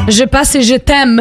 Je passe, je t'aime.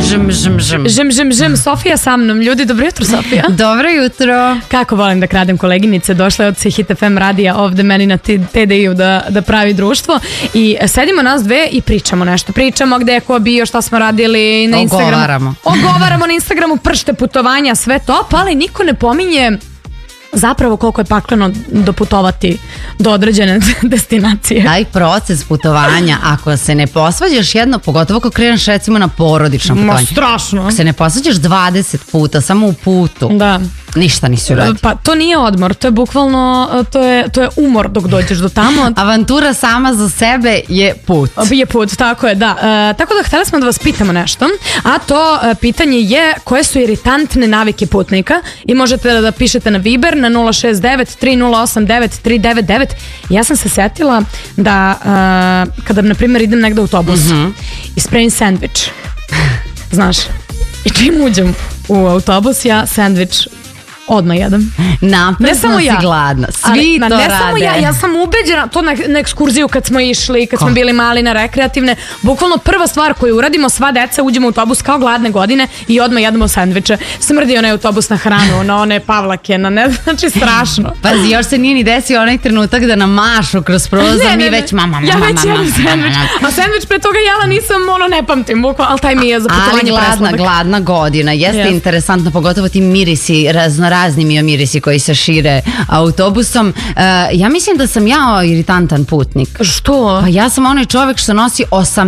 Žem. Sofija sa mnom. Ljudi, dobro jutro, Sofija. Dobro jutro. Kako volim da kradem koleginice. Došla je od Hit FM radija ovde meni na TDI-u da pravi društvo. I sedimo nas dve i pričamo nešto. Pričamo gde je ko bio, šta smo radili na Instagramu. Ogovaramo na Instagramu pršte putovanja, sve to, ali niko ne pominje zapravo koliko je pakleno doputovati do određene destinacije. Taj proces putovanja, ako se ne posvađaš jedno, pogotovo ako kreneš recimo na porodično putovanje. Strašno. Ako se ne posvađaš 20 puta samo u putu, da. Ništa nisi uradio. Pa to nije odmor, to je bukvalno, to je umor dok dođeš do tamo. Avantura sama za sebe je put. Je put, tako je, da. Tako da htjeli smo da vas pitamo nešto, a to pitanje je koje su iritantne navike putnika i možete da pišete na Viber na 069 3089 399. Ja sam se setila da kada, na primjer, idem negde u autobus i spremim sandvič, znaš, i čim uđem u autobus, ja sandvič odmah jedem. Naprezno si gladna. Svi to rade. Ne samo ja sam ubeđena, to na ekskurziju kad smo išli, kad smo bili mali na rekreativne, bukvalno prva stvar koju uradimo, sva deca uđemo u autobus kao gladne godine i odmah jedemo sandviče. Smrdi onaj autobus na hranu, na one pavlake, znači strašno. Pazi, još se nije ni desio onaj trenutak da nam mašu kroz prozor, mi već mama. Ja već jedem sandvič. A sandvič pre toga jela nisam, ne pamtim, bukvalno, ali taj mi je za putovanje presladak. Ali gladna godina, jeste interesantno, pogotovo ti mirisi, razni mirisi koji se šire autobusom. Ja mislim da sam ja iritantan putnik. Što? Pa ja sam onaj čovjek što nosi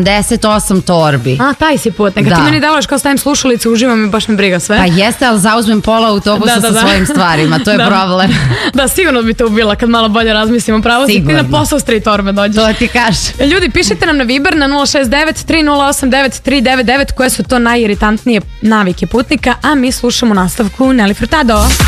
88 torbi. A, taj si putnik. A ti meni davaš kao stavim slušalice, uživam i baš me briga sve. Pa jeste, ali zauzmem pola autobusa sa svojim stvarima. To je problem. Da, sigurno bi te ubila kad malo bolje razmislimo. Pravo si ti na posao s 3 torbe dođeš. To ti kažem. Ljudi, pišite nam na Viber na 069 3089 399 koje su to najiritantnije navike putnika, a mi slušamo nastavku Nelly Furtado.